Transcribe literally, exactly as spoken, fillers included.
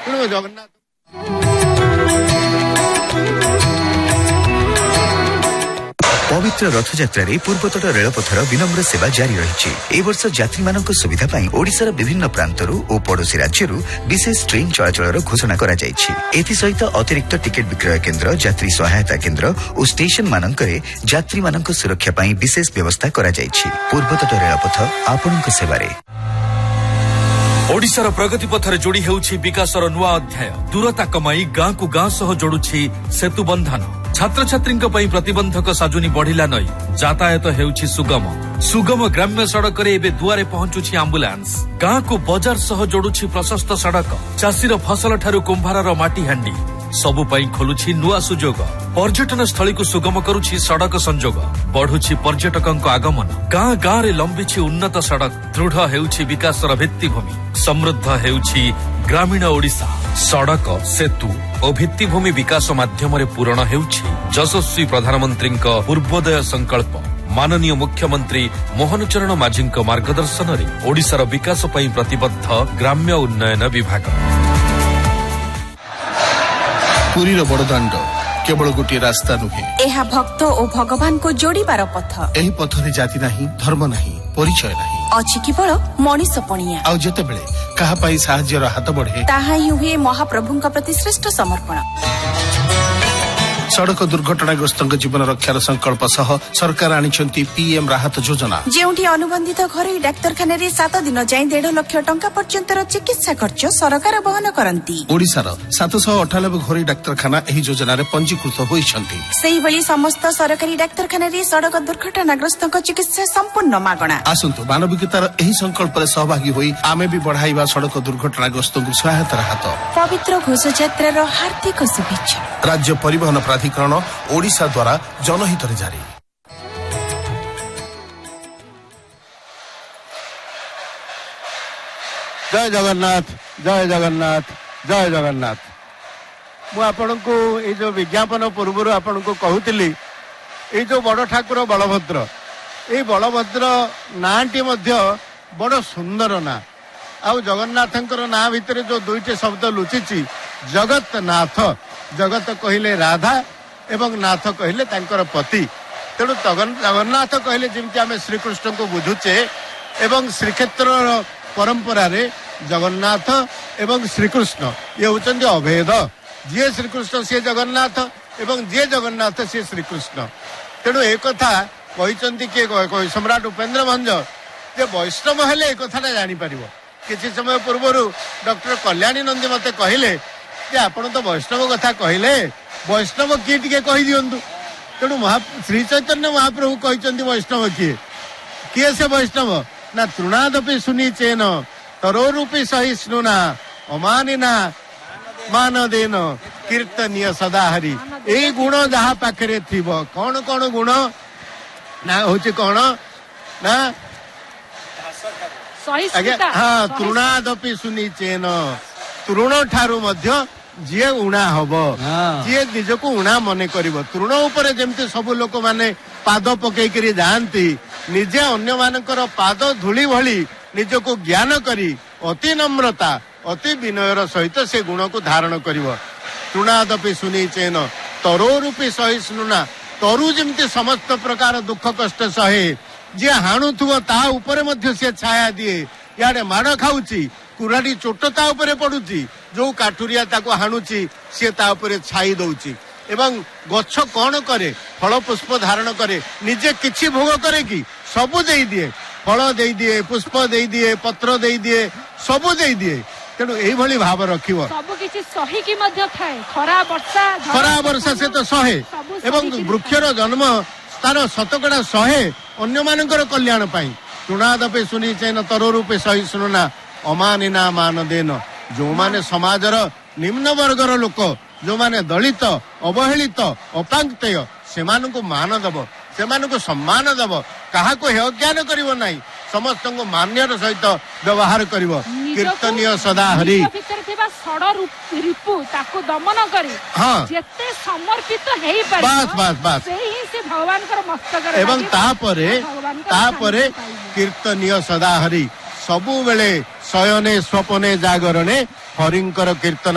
ତେଣୁ ଜଗନ୍ନାଥ पवित्र रथयात्रा पूर्वतट रेलपथर विनम्र सेवा जारी रही। ए वर्ष यात्री मानक सुविधा पाई ओडिशार विभिन्न प्रांतरू और पड़ोशी राज्यरू विशेष ट्रेन चलाचल घोषणा करा जायछि। एथिसहित अतिरिक्त टिकेट विक्रय केन्द्र, यात्री सहायता केन्द्र और स्टेशन मानकरे यात्री मानक सुरक्षा पाई विशेष व्यवस्था करा जायछि। पूर्वतट रेलपथ आपणक सेवारे। ओडिशार प्रगति पथरे जोड़ी हेउछि विकासर नुआ अध्याय। दूरता कमाई गाँ को गाँ सह जोड़ुछि सेतु बंधन। छात्र छात्री प्रतिबंधक साजुनी बढ़िला नई यातायात हेउछि सुगम सुगम ग्राम्य सड़क एवं दुआरे पहुंचुछि आम्बुलांस। गाँ को बजार सह जोड़ुछि प्रशस्त सड़क। चाषीर फसल ठारू कुंभारर माटी हांडी सबु पई खोलुछि नुआ सुजोग। पर्यटन स्थली को सुगम करुछि सड़क संजोग। बढ़ुछि पर्यटकंक आगमन। गाँ गाँ रे लंबिछि उन्नत सड़क। दृढ़ हेउछि विकासर भित्तिभूमि। समृद्ध हेउछि ग्रामीण ओडिशा। सड़क सेतु और भित्तिभूमि विकास माध्यम पूरण हेउछि यशस्वी प्रधानमंत्री पूर्वोदय संकल्प। माननीय मुख्यमंत्री मोहन चरण माझी मार्गदर्शन में ओडिशार विकास पई प्रतिबद्ध ग्राम्य उन्नयन विभाग। पुरीर बड़दाण्ड केवल गोटे रास्ता नुहे, एहा भक्त और भगवान को जोड़ीबार पथ। एही पथरे जाति नाही, धर्म नाही, परिचय नाही, अछि केवल मनीष पणिया। आ जेतेबेले कहा पाई साहाय्यर हाथ बढ़े ताहा ही हुए महाप्रभुंक प्रति श्रेष्ठ समर्पण। सड़क दुर्घटनाग्रस्त जीवन रक्षार संकल्प सह सरकार आनिछंती पीएम राहत योजना। जेउठी अनुबंधित घरोई डाक्तरखाना रे सात दिन जाई डेढ़ लाख टंका पर्यंतर चिकित्सा खर्च सरकार वहन करंती। ओडिशार सात सौ अठानबे घरोई डाक्तरखाना एही योजना रे पंजीकृत होइछंती। सेही भली समस्त सरकारी डाक्तरखाना रे सड़क दुर्घटनाग्रस्त चिकित्सा संपूर्ण मागणा। आसंतु मानविकतार एही संकल्प रे सहभागी होई आमे भी बढ़ाइबा सड़क दुर्घटनाग्रस्त सहायतार हाथ। पवित्र घोषयात्रार हार्दिक शुभेच्छा। राज्य परिवहन प्राधिकरण ओडिशा द्वारा जनहित रे जारी। जय जगन्नाथ, जय जगन्नाथ, जय जगन्नाथ। मु आपनको ए जो विज्ञापन पूर्व आपनको कहूतिली ए जो बड़ ठाकुर बलभद्र, ए बलभद्र नाटी मध्य बड़ सुंदर ना। आउ जगन्नाथंकर ना भितर जो दुईटे शब्द लुचिची जगतनाथ। जगत कहले राधा एवं नाथ कहले तांकर पति। तेणु जगन्नाथ कहले जमती आम श्रीकृष्ण को बुझुचे एवं श्रीक्षेत्र परंपरा रे जगन्नाथ एवं श्रीकृष्ण ये होचंदी अभेद। जी श्रीकृष्ण सी जगन्नाथ एवं जी जगन्नाथ सी श्रीकृष्ण। तेणु एक कथा कहते किए सम्राट उपेन्द्र भंज जे वैष्णव हेले एक कथा जानी परिबो। किछि समय पूर्व डॉक्टर कल्याणी नंदी मते कहले जे आपण तो वैष्णव कथा कहले वैष्णव किए टिके कहि दियंतु। तेणु महा श्री चैतन्य महाप्रभु कहते वैष्णव किए किए से वैष्णव ना तृणादपि सुनी चेन तरोरूपी सहिष्णुना अमानिना मान देन कीर्तनीय सदा हरि। ए गुण जहा पाखरे थिबो कौन कौन गुण ना होचे कौन ना हाँ तृणादपि सुनी चेन तृण ठारू मध्य जी उणा हम जी निजको उणा मन कर तृण उपर जमती सब लोक माने पाद पकईकरी जाती निजे अन्य मानकर पाद धूली भली निजको ज्ञान करी अति नम्रता अति विनयर सहित से गुण को धारण कर। तृणादपि सुनी चेन तरोरूपी सहिष्णुना। तरु जमती समस्त प्रकार दुख कष्ट सहे जी हाणुथुव ता उपरे मध्य से छाया दिए। याडे माड़ खाऊची कुराड़ी चोट ता उपरे पड़ुची जो काठुरिया ताको हाणुची सी ता उपरे छाई दउची। एवं गछ कौन करे फल पुष्प धारण करे निजे किछि भोग करे कि सबु दे दिए फल दे दिए पुष्प दे दिए पत्र दे दिए सबु दे दिए। तेणु एही भली भाव रखिबो सबु किछि सही कि मध्य थाए खरा वर्षा खरा वर्षा से तो सहे एवं वृक्षर जन्म तार शतकड़ा सहे अन्य मानकर कल्याण पाई। तृणादपि सुनी चेन तरोरूपे सहिष्णुना अमानिना मान देन। जो माने समाजर निम्न वर्गर लोक जो माने दलित अवहेलित अपांक्तेय सेमानकु मान दब सेमानकु सम्मान दब काहाको हेय ज्ञान करिवो नाही समस्त को मान्यर सहित व्यवहार करिवो। कीर्तनीय सदा हरि भीतर थिबा सड रिपु ताको दमन करी हां जेते समर्पित हेई पारे बस बस बस सेही से भगवान कर मस्तक एवं तापरे तापरे कीर्तनीय सदा हरि सबु बेले शयने स्वपने जागरणे हरिंकर कीर्तन